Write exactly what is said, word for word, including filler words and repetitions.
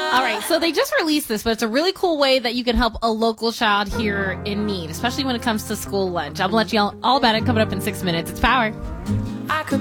All right, so they just released this, but it's a really cool way that you can help a local child here in need, especially when it comes to school lunch. I'm going to let you all, all about it coming up in six minutes. It's Power.